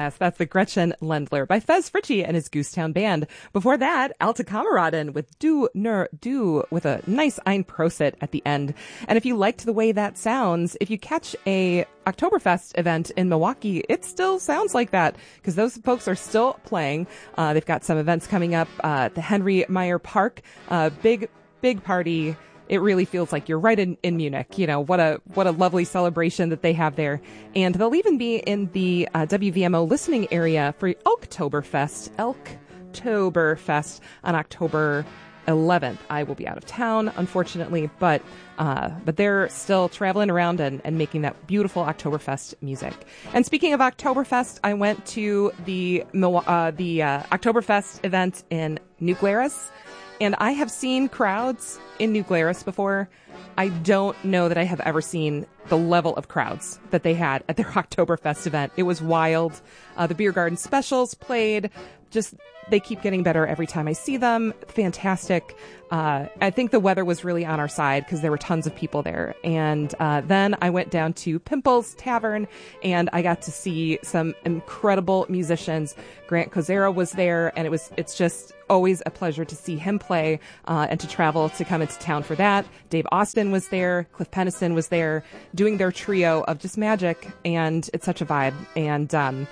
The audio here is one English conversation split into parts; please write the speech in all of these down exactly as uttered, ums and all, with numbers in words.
Yes, that's the Gretchen Lendler by Fez Fritchie and his Goosetown Band. Before that, Alte Kameraden with Du Nur Du with a nice Ein Prosit at the end. And if you liked the way that sounds, if you catch a Oktoberfest event in Milwaukee, it still sounds like that because those folks are still playing. Uh, they've got some events coming up uh, at the Henry Meyer Park. Uh, big, big party. It really feels like you're right in, in Munich. You know, what a what a lovely celebration that they have there. And they'll even be in the uh, W V M O listening area for Oktoberfest, Elktoberfest on October eleventh. I will be out of town, unfortunately, but uh, but they're still traveling around and, and making that beautiful Oktoberfest music. And speaking of Oktoberfest, I went to the, uh, the uh, Oktoberfest event in New Glarus. And I have seen crowds in New Glarus before. I don't know that I have ever seen the level of crowds that they had at their Oktoberfest event. It was wild. Uh, the beer garden specials played. Just, they keep getting better every time I see them. Fantastic. Uh, I think the weather was really on our side because there were tons of people there. And uh, then I went down to Pimple's Tavern and I got to see some incredible musicians. Grant Kozera was there, and it was it's just always a pleasure to see him play uh, and to travel to come into town for that. Dave Austin was there. Cliff Pennison was there doing their trio of just magic, and it's such a vibe. And um,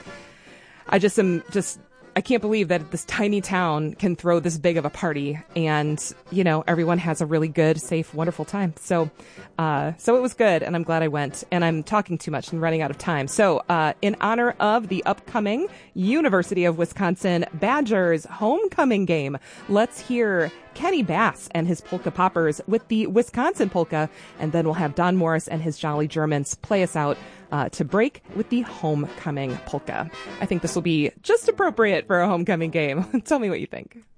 I just am just... I can't believe that this tiny town can throw this big of a party, and, you know, everyone has a really good, safe, wonderful time. So, uh, so it was good, and I'm glad I went, and I'm talking too much and running out of time. So, uh, in honor of the upcoming University of Wisconsin Badgers homecoming game, let's hear Kenny Bass and his Polka Poppers with the Wisconsin Polka, and then we'll have Don Morris and his Jolly Germans play us out Uh, to break with the homecoming polka. I think this will be just appropriate for a homecoming game. Tell me what you think.